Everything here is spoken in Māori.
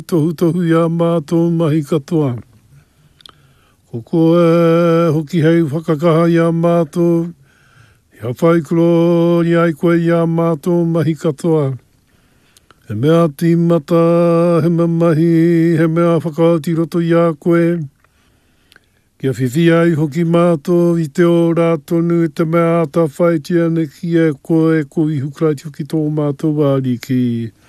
Tohu tohu ia mātou mahi katoa. Ko koe hoki hei whakakaha ia mātou. Ia whaikuro ni ai koe ia mātou mahi katoa. He mea tīmata, he mea mahi, he mea whakaoti roto ia koe. Kia whiwhia i hoki mātou i te o rātonu te mea ata whaitia ne kia koe ko i hukraiti hoki tō mātou wāriki.